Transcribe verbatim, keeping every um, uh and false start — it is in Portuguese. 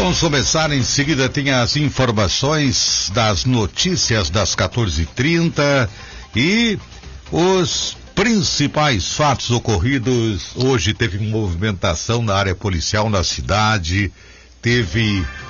Vamos começar em seguida, tem as informações das notícias das quatorze e trinta e os principais fatos ocorridos. Hoje teve movimentação na área policial na cidade, teve